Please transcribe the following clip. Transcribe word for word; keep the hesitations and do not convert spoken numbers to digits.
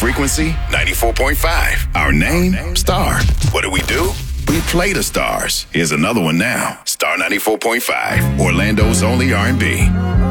frequency? ninety-four point five. Our name? Star. What do we do? We play the stars. Here's another one now. Star ninety-four point five. Orlando's only R and B.